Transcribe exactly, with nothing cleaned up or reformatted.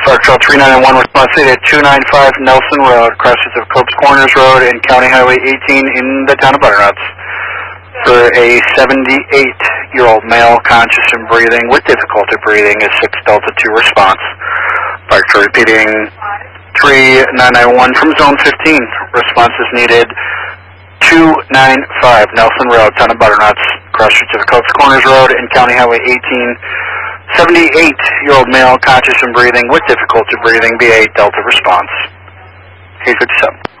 Fire Trail three nine one, response at two ninety-five Nelson Road, crossings of Copes Corners Road and County Highway eighteen in the town of Butternuts. For a seventy-eight-year-old male, conscious and breathing with difficulty breathing, is six Delta two response. Fire Trail repeating three nine nine one from Zone fifteen. Response is needed two ninety-five Nelson Road, town of Butternuts, crossings of Copes Corners Road and County Highway eighteen. seventy-eight-year-old male, conscious and breathing with difficulty breathing, B A Delta response. eight fifty-seven.